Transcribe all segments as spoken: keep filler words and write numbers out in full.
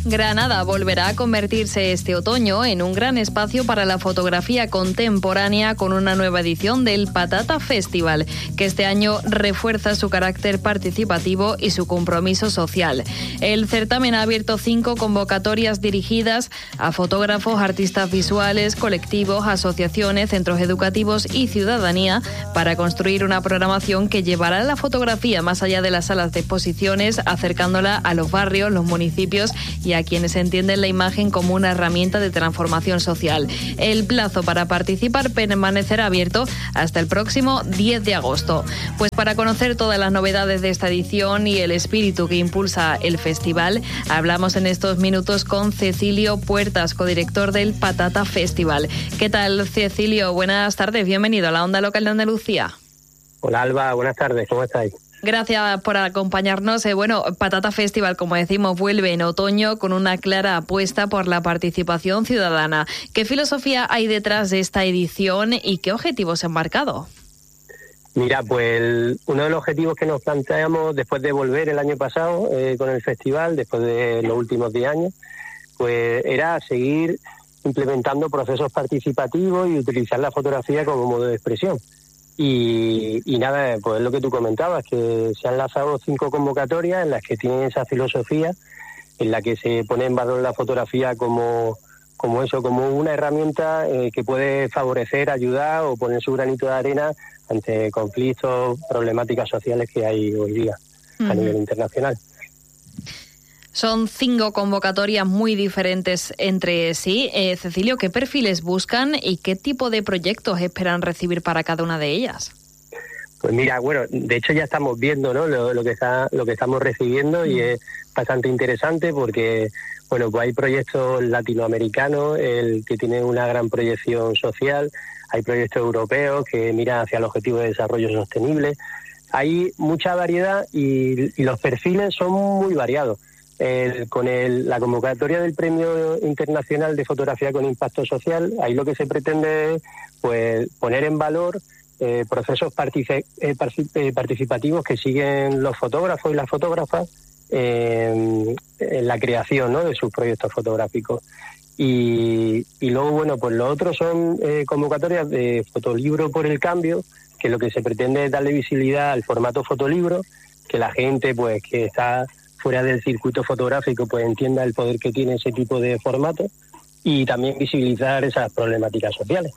Granada volverá a convertirse este otoño en un gran espacio para la fotografía contemporánea con una nueva edición del Patata Festival, que este año refuerza su carácter participativo y su compromiso social. El certamen ha abierto cinco convocatorias dirigidas a fotógrafos, artistas visuales, colectivos, asociaciones, centros educativos y ciudadanía para construir una programación que llevará la fotografía más allá de las salas de exposiciones, acercándola a los barrios, los municipios y a quienes entienden la imagen como una herramienta de transformación social. El plazo para participar permanecerá abierto hasta el próximo diez de agosto. Pues para conocer todas las novedades de esta edición y el espíritu que impulsa el festival, hablamos en estos minutos con Cecilio Puertas, codirector del Patata Festival. ¿Qué tal, Cecilio? Buenas tardes, bienvenido a la Onda Local de Andalucía. Hola, Alba, buenas tardes, ¿cómo estáis? Gracias por acompañarnos. Eh, bueno, Patata Festival, como decimos, vuelve en otoño con una clara apuesta por la participación ciudadana. ¿Qué filosofía hay detrás de esta edición y qué objetivos han marcado? Mira, pues el, uno de los objetivos que nos planteamos después de volver el año pasado eh, con el festival, después de los últimos diez años, pues era seguir implementando procesos participativos y utilizar la fotografía como modo de expresión. Y, y nada, pues es lo que tú comentabas, que se han lanzado cinco convocatorias en las que tienen esa filosofía, en la que se pone en valor la fotografía como, como eso, como una herramienta eh, que puede favorecer, ayudar o poner su granito de arena ante conflictos, problemáticas sociales que hay hoy día uh-huh. a nivel internacional. Son cinco convocatorias muy diferentes entre sí. Eh, Cecilio, ¿qué perfiles buscan y qué tipo de proyectos esperan recibir para cada una de ellas? Pues mira, bueno, de hecho ya estamos viendo, ¿no? lo, lo que está, lo que estamos recibiendo y es bastante interesante porque, bueno, pues hay proyectos latinoamericanos el que tienen una gran proyección social, hay proyectos europeos que miran hacia el objetivo de desarrollo sostenible. Hay mucha variedad y, y los perfiles son muy variados. El, con el, la convocatoria del Premio Internacional de Fotografía con Impacto Social, ahí lo que se pretende es pues, poner en valor eh, procesos partici- eh, partic- participativos que siguen los fotógrafos y las fotógrafas eh, en la creación, ¿no?, de sus proyectos fotográficos. Y, y luego, bueno, pues los otros son eh, convocatorias de fotolibro por el cambio, que lo que se pretende es darle visibilidad al formato fotolibro, que la gente pues que está fuera del circuito fotográfico pues entienda el poder que tiene ese tipo de formato y también visibilizar esas problemáticas sociales.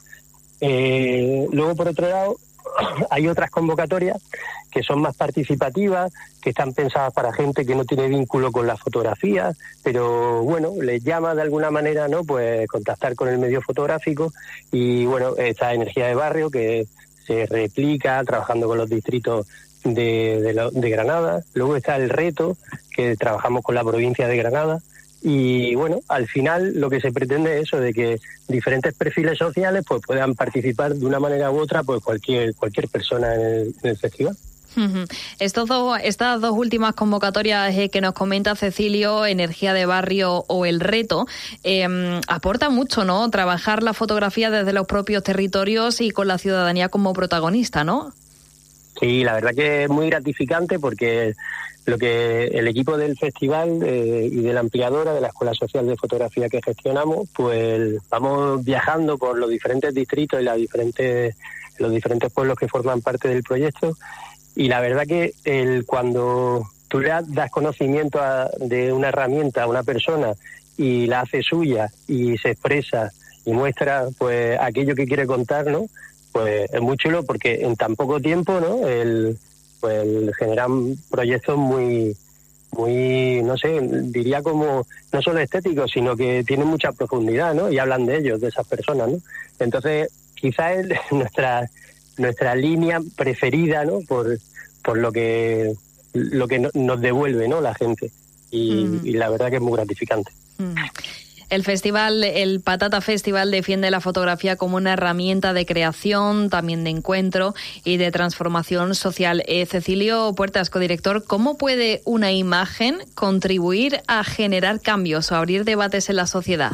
Eh, luego, por otro lado, hay otras convocatorias que son más participativas, que están pensadas para gente que no tiene vínculo con la fotografía, pero bueno, les llama de alguna manera, ¿no?, pues contactar con el medio fotográfico. Y bueno, esta Energía de Barrio que se replica trabajando con los distritos de, de, la, de Granada. Luego está el Reto, que trabajamos con la provincia de Granada. Y bueno, al final lo que se pretende es eso, de que diferentes perfiles sociales pues puedan participar de una manera u otra, pues cualquier cualquier persona en el, en el festival. Uh-huh. Estos dos, estas dos últimas convocatorias eh, que nos comenta Cecilio, Energía de Barrio o El Reto, eh, aporta mucho, ¿no?, trabajar la fotografía desde los propios territorios y con la ciudadanía como protagonista, ¿no? Sí, la verdad que es muy gratificante porque lo que el equipo del festival eh, y de la ampliadora de la Escuela Social de Fotografía que gestionamos, pues vamos viajando por los diferentes distritos y las diferentes, los diferentes pueblos que forman parte del proyecto. Y la verdad que el, cuando tú le das conocimiento a, de una herramienta a una persona y la hace suya y se expresa y muestra pues aquello que quiere contar, ¿no?, pues es muy chulo porque en tan poco tiempo, ¿no?, el, pues el generan proyectos muy, muy, no sé, diría como no solo estéticos, sino que tienen mucha profundidad, ¿no?, y hablan de ellos, de esas personas, ¿no? Entonces, quizás es nuestra nuestra línea preferida, ¿no?, por por lo que lo que no, nos devuelve, ¿no?, la gente. Y, mm. y la verdad que es muy gratificante. Mm. El festival, el Patata Festival, defiende la fotografía como una herramienta de creación, también de encuentro y de transformación social. Eh, Cecilio Puertas, codirector, ¿cómo puede una imagen contribuir a generar cambios o abrir debates en la sociedad?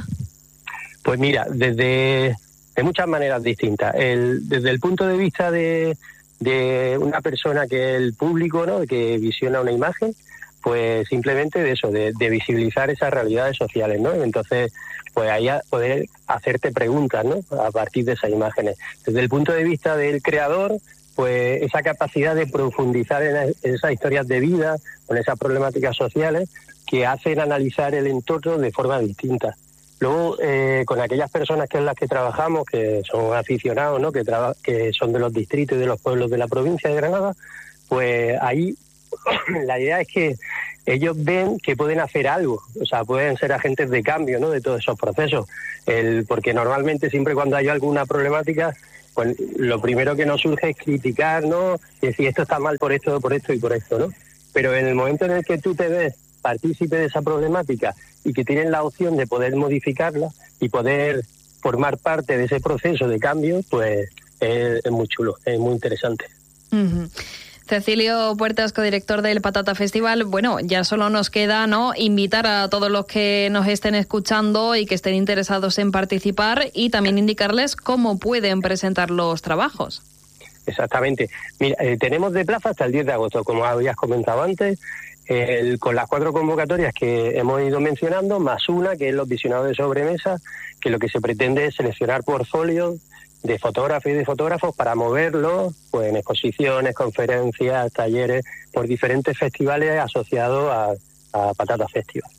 Pues mira, desde de muchas maneras distintas. El, desde el punto de vista de, de una persona que es el público, ¿no?, que visiona una imagen, pues simplemente de eso, de, de visibilizar esas realidades sociales, ¿no? Entonces, pues ahí a poder hacerte preguntas, ¿no? A partir de esas imágenes. Desde el punto de vista del creador, pues esa capacidad de profundizar en esas historias de vida, con esas problemáticas sociales que hacen analizar el entorno de forma distinta. Luego, eh, con aquellas personas que en las que trabajamos, que son aficionados, ¿no? Que, traba, que son de los distritos y de los pueblos de la provincia de Granada, pues ahí la idea es que ellos ven que pueden hacer algo, o sea, pueden ser agentes de cambio, ¿no? De todos esos procesos, el, porque normalmente siempre cuando hay alguna problemática, pues lo primero que nos surge es criticar, ¿no? Y decir esto está mal por esto, por esto y por esto, ¿no? Pero en el momento en el que tú te ves partícipe de esa problemática y que tienen la opción de poder modificarla y poder formar parte de ese proceso de cambio, pues es, es muy chulo, es muy interesante. Uh-huh. Cecilio Puertas, codirector del Patata Festival. Bueno, ya solo nos queda, ¿no?, invitar a todos los que nos estén escuchando y que estén interesados en participar y también indicarles cómo pueden presentar los trabajos. Exactamente. Mira, eh, tenemos de plaza hasta el diez de agosto, como habías comentado antes, el, con las cuatro convocatorias que hemos ido mencionando, más una que es los visionados de sobremesa, que lo que se pretende es seleccionar portfolios de fotógrafos y de fotógrafos para moverlos pues en exposiciones, conferencias, talleres, por diferentes festivales asociados a, a Patata Festival.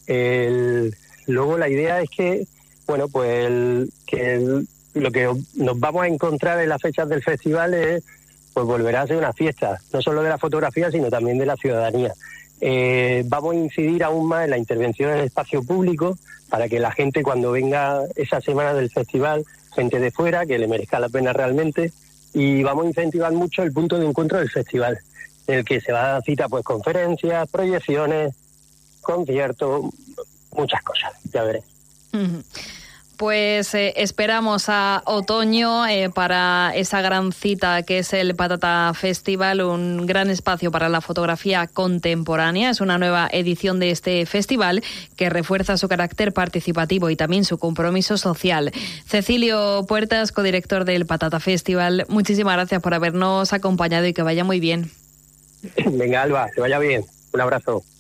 El, luego la idea es que, bueno, pues el, que el, lo que nos vamos a encontrar en las fechas del festival es, pues volverá a ser una fiesta, no solo de la fotografía, sino también de la ciudadanía. Eh, vamos a incidir aún más en la intervención en el espacio público para que la gente, cuando venga esa semana del festival, gente de fuera, que le merezca la pena realmente, y vamos a incentivar mucho el punto de encuentro del festival, en el que se va a dar cita pues conferencias, proyecciones, conciertos, muchas cosas, ya veréis. Uh-huh. Pues eh, esperamos a otoño eh, para esa gran cita que es el Patata Festival, un gran espacio para la fotografía contemporánea. Es una nueva edición de este festival que refuerza su carácter participativo y también su compromiso social. Cecilio Puertas, codirector del Patata Festival, muchísimas gracias por habernos acompañado y que vaya muy bien. Venga, Alba, que vaya bien. Un abrazo.